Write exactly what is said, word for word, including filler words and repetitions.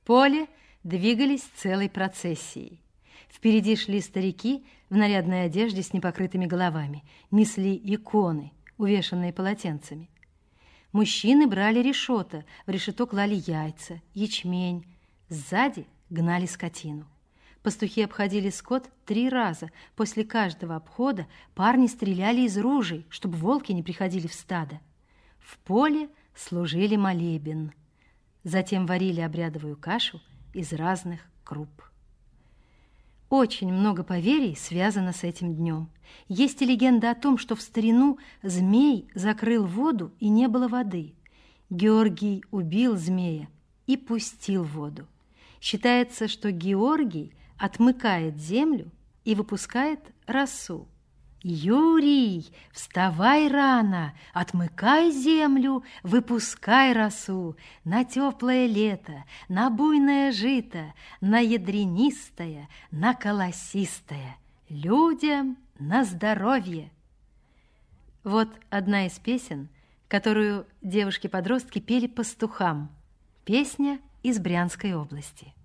поле двигались целой процессией. Впереди шли старики в нарядной одежде с непокрытыми головами, несли иконы, увешанные полотенцами. Мужчины брали решето, в решето клали яйца, ячмень, сзади гнали скотину. Пастухи обходили скот три раза. После каждого обхода парни стреляли из ружей, чтобы волки не приходили в стадо. В поле служили молебен. Затем варили обрядовую кашу из разных круп. Очень много поверий связано с этим днем. Есть и легенда о том, что в старину змей закрыл воду и не было воды. Георгий убил змея и пустил воду. Считается, что Георгий отмыкает землю и выпускает росу. «Юрий, вставай рано, отмыкай землю, выпускай росу на теплое лето, на буйное жито, на ядренистое, на колосистое, людям на здоровье». Вот одна из песен, которую девушки-подростки пели пастухам. Песня из Брянской области.